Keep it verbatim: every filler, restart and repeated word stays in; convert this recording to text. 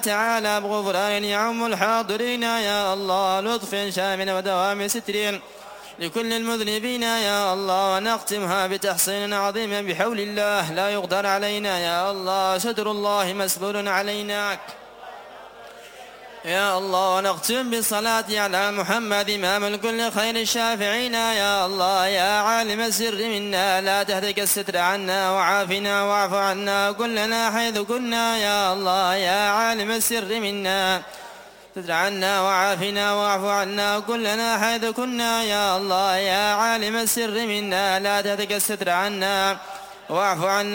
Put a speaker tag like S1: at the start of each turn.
S1: تعالى بغفران يعم الحاضرين يا الله، لطف شامل ودوام ستر لكل المذنبين يا الله، ونختمها بتحصين عظيم بحول الله لا يقدر علينا يا الله، ستر الله مسبول علينا يا الله، ونختم بالصلاة على محمد إمام الكل خير الشافعين يا الله. يا عالم السر منا لا تهتك الستر عنا، وعافنا واعف عنا كلنا حيث كنا يا الله. يا عالم السر منا ستر عنا، وعافنا واعف عنا كلنا حيث كنا يا الله. يا عالم السر منا لا تهتك الستر عنا واعف عنا